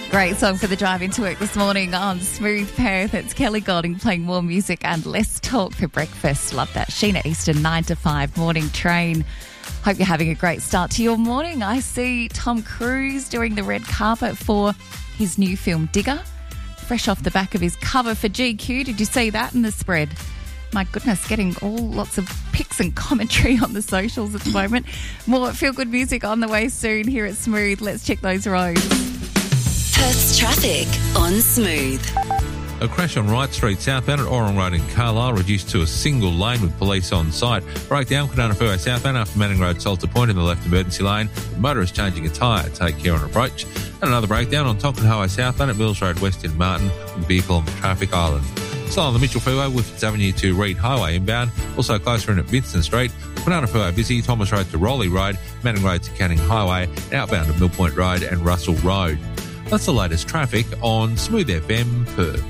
Great song for the drive into work this morning on Smooth Perth. It's Kelly Golding playing more music and less talk for breakfast. Love that. Sheena Easton, 9 to 5 morning train. Hope you're having a great start to your morning. I see Tom Cruise doing the red carpet for his new film Digger, fresh off the back of his cover for GQ. Did you see that in the spread? My goodness, getting lots of pics and commentary on the socials at the moment. More feel-good music on the way soon here at Smooth. Let's check those roads. Perth's traffic on Smooth. A crash on Wright Street southbound at Orong Road in Carlisle, reduced to a single lane with police on site. Breakdown, Kadana southbound after Manning Road, Salter Point in the left emergency lane. The motorist changing a tyre. Take care on approach. And another breakdown on Tonkin Highway southbound at Mills Road west in Martin with a vehicle on the traffic island. Still on the Mitchell Freeway, Whiffits Avenue to Reed Highway inbound. Also closer in at Vincent Street. Kwinana Freeway busy, Thomas Road to Rowley Road, Manning Road to Canning Highway, outbound at Mill Point Road and Russell Road. That's the latest traffic on Smooth FM Perth.